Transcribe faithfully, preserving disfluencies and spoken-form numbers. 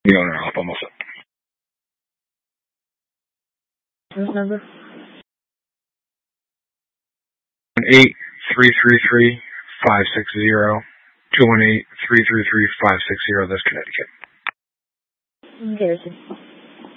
The owner, I'll almost up. What number? eight three three three five six zero. two one eight three three three five six zero. That's Connecticut. New Jersey.